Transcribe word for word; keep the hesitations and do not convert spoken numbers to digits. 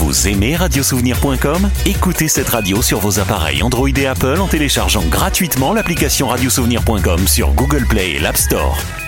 Vous aimez radiosouvenir point com ? Écoutez cette radio sur vos appareils Android et Apple en téléchargeant gratuitement l'application radiosouvenir point com sur Google Play et l'App Store.